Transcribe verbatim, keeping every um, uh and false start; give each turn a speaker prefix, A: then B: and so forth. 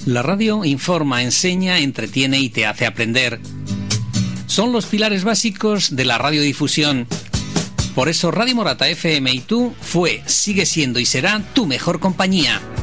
A: La radio informa, enseña, entretiene y te hace aprender. Son los pilares básicos de la radiodifusión. Por eso Radio Morata F M y tú fue, sigue siendo y será tu mejor compañía.